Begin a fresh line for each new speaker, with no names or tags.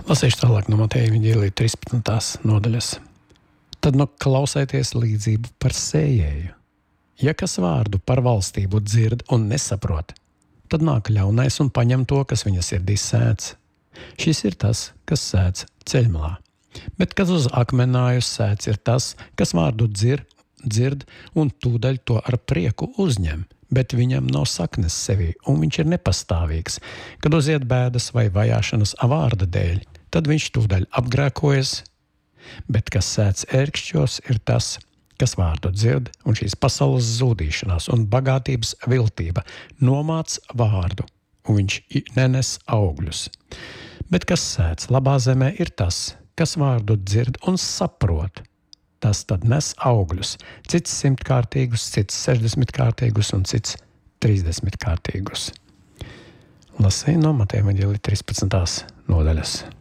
Lasīšu tālāk no Mateja Evaņģēlija 13. nodaļas. Tad klausieties līdzību par sējēju. Ja kas vārdu par valstību dzird un nesaprot, tad nāk ļaunais un paņem to, kas viņa sirdī sēts. Šis ir tas, kas sēts ceļmalā. Bet kas uz akmenājus sēts ir tas, kas vārdu dzird un tūdaļ to ar prieku uzņem, bet viņam nav saknes sevī, un viņš ir nepastāvīgs. Kad uziet bēdas vai vajāšanas vārda dēļ, tad viņš tūdaļ apgrēkojas, bet kas sēts ērkšķos ir tas, kas vārdu dzird, un šīs pasaules zūdīšanās un bagātības viltība nomāc vārdu, un viņš nenes augļus. Bet kas sēts labā zemē ir tas, kas vārdu dzird un saprot, tas tad nes augļus, cits 100-kārtīgus, cits 60-kārtīgus un cits 30-kārtīgus. Lasīju no Mateja Evaņģēlija 13. nodaļas.